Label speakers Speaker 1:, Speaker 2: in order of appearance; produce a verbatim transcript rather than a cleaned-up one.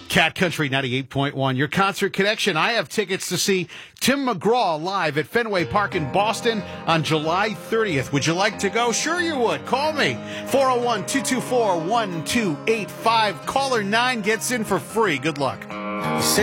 Speaker 1: Cat Country ninety-eight point one, your concert connection. I have tickets to see Tim McGraw live at Fenway Park in Boston on July thirtieth. Would you like to go? Sure you would. Call me. four oh one, two two four, one two eight five. Caller nine gets in for free. Good luck.